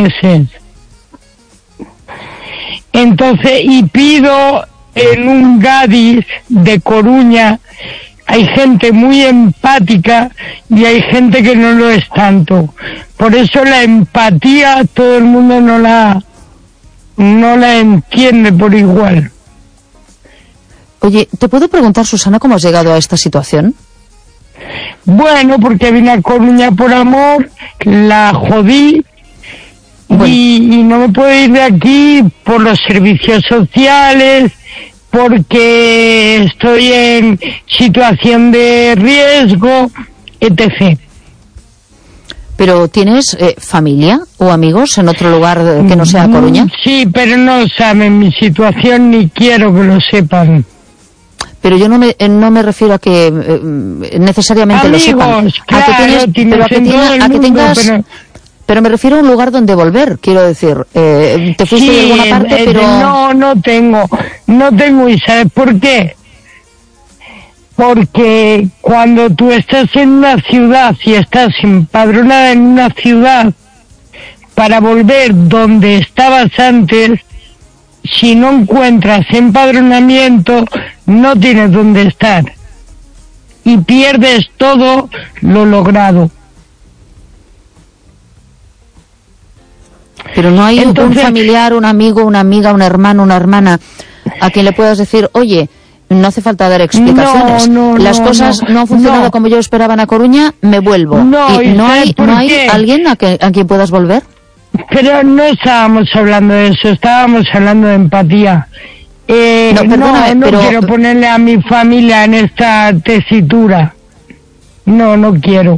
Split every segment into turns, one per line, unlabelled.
meses. Entonces, y pido en un Gadis de Coruña, hay gente muy empática y hay gente que no lo es tanto. Por eso la empatía todo el mundo no la entiende por igual.
Oye, ¿te puedo preguntar, Susana, cómo has llegado a esta situación?
Bueno, porque vine a Coruña por amor, la jodí. Bueno. Y no me puedo ir de aquí por los servicios sociales, porque estoy en situación de riesgo, etc.
¿Pero tienes familia o amigos en otro lugar que no sea Coruña?
Sí, pero no saben mi situación ni quiero que lo sepan.
Pero yo no me refiero a que necesariamente
amigos,
lo sepan.
Claro,
pero me refiero a un lugar donde volver, quiero decir. ¿Te fuiste de alguna parte, pero...?
No tengo, ¿y sabes por qué? Porque cuando tú estás en una ciudad y estás empadronada en una ciudad, para volver donde estabas antes, si no encuentras empadronamiento, no tienes dónde estar. Y pierdes todo lo logrado.
Pero no hay un familiar, un amigo, una amiga, un hermano, una hermana a quien le puedas decir, oye, no hace falta dar explicaciones. Las cosas no han funcionado como yo esperaba en A Coruña, me vuelvo. ¿Y no hay alguien a quien puedas volver?
Pero no estábamos hablando de eso, estábamos hablando de empatía. No quiero ponerle a mi familia en esta tesitura. No quiero.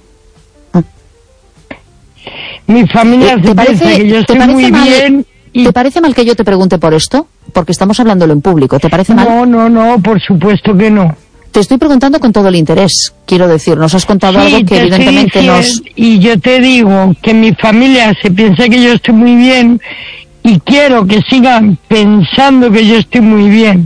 Mi familia se piensa que yo estoy muy bien.
¿Te parece mal que yo te pregunte por esto? Porque estamos hablándolo en público. ¿Te parece mal?
No, por supuesto que no.
Te estoy preguntando con todo el interés. Quiero decir, nos has contado algo que evidentemente
Y yo te digo que mi familia se piensa que yo estoy muy bien y quiero que sigan pensando que yo estoy muy bien.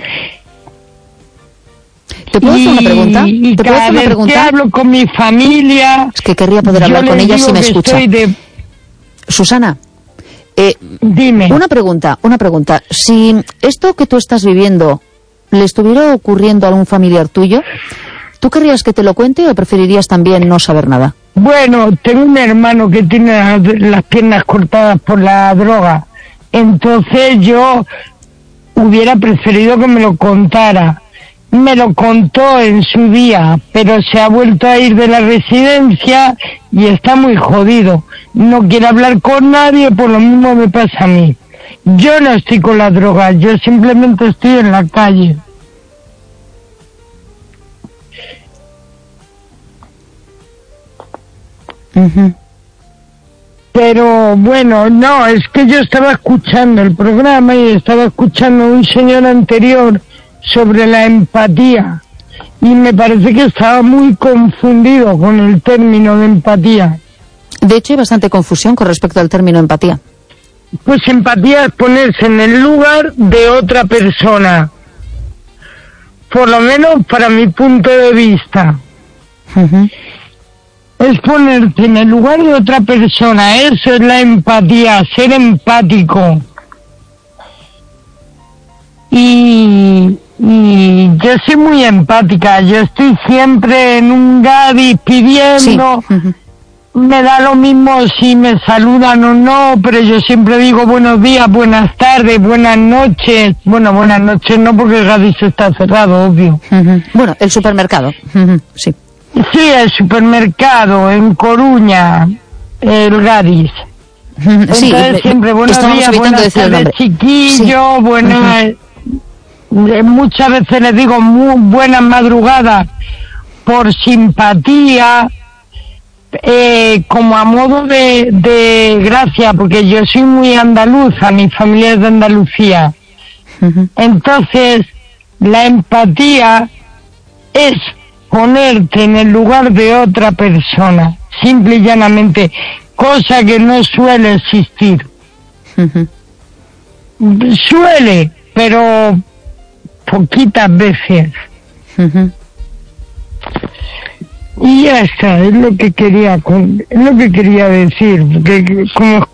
¿Te puedo hacer una pregunta?
Y cada vez que hablo con mi familia...
Es que querría poder hablar con ella si me escucha. Susana,
dime.
Una pregunta. Si esto que tú estás viviendo le estuviera ocurriendo a algún familiar tuyo, ¿tú querrías que te lo cuente o preferirías también no saber nada?
Bueno, tengo un hermano que tiene las piernas cortadas por la droga. Entonces yo hubiera preferido que me lo contara. Me lo contó en su día, pero se ha vuelto a ir de la residencia y está muy jodido. No quiere hablar con nadie, por lo mismo me pasa a mí. Yo no estoy con la droga, yo simplemente estoy en la calle. Pero bueno, no, es que yo estaba escuchando el programa y estaba escuchando a un señor anterior sobre la empatía y me parece que estaba muy confundido con el término de empatía.
De hecho hay bastante confusión con respecto al término empatía.
Pues empatía es ponerse en el lugar de otra persona, por lo menos para mi punto de vista. Es ponerte en el lugar de otra persona, eso es la empatía, ser empático. Y yo soy muy empática, yo estoy siempre en un Gadis pidiendo, me da lo mismo si me saludan o no, pero yo siempre digo buenos días, buenas tardes, buenas noches. Bueno, buenas noches no, porque el Gadis está cerrado, obvio.
Bueno, el supermercado, sí.
Sí, el supermercado en Coruña, el Gadis. Entonces siempre buenos días, buenas tardes, chiquillo, buenas... Muchas veces les digo muy buenas madrugadas por simpatía, como a modo de gracia, porque yo soy muy andaluza, mi familia es de Andalucía. Entonces la empatía es ponerte en el lugar de otra persona, simple y llanamente, cosa que no suele existir. Suele, pero poquitas veces. Y ya está, es lo que quería decir, porque como